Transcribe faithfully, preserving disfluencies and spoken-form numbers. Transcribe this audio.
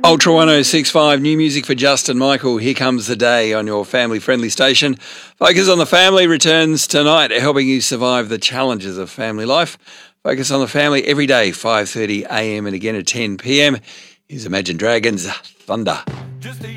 Ultra one oh six point five, new music for Justin Michael. Here Comes the Day on your family-friendly station. Focus on the Family returns tonight, helping you survive the challenges of family life. Focus on the Family every day, five thirty a m and again at ten p m. Here's Imagine Dragons' Thunder.